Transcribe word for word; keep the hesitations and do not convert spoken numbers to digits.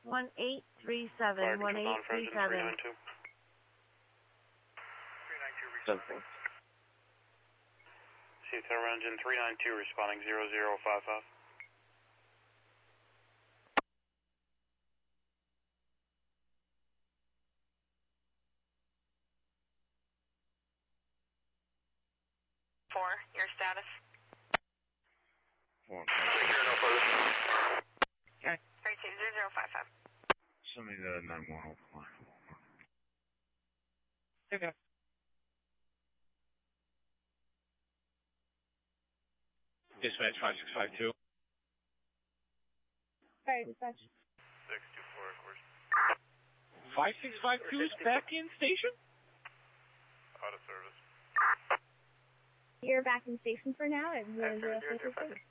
one eight three seven, one eight three seven. Something. C Tower engine three nine two responding zero zero five five. Four, your status? Four. Secure, no further. Okay. Three two zero zero five five. Send me the nine one oh. Okay. Dispatch five six five two. Alright, dispatch. six two four, of course. five six five two is back in station? Out of service. You're back in station for now at zero zero five six.